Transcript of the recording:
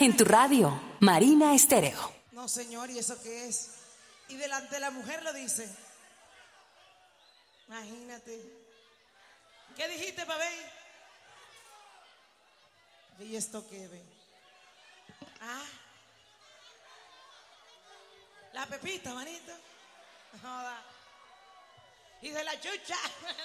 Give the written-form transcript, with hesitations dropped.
En tu radio, Marina Estéreo. No, señor, ¿y eso qué es? Y delante de la mujer lo dice. Imagínate. ¿Qué dijiste, babé? ¿Y esto qué ve? Ah. La pepita, manito. Joda. Y de la chucha.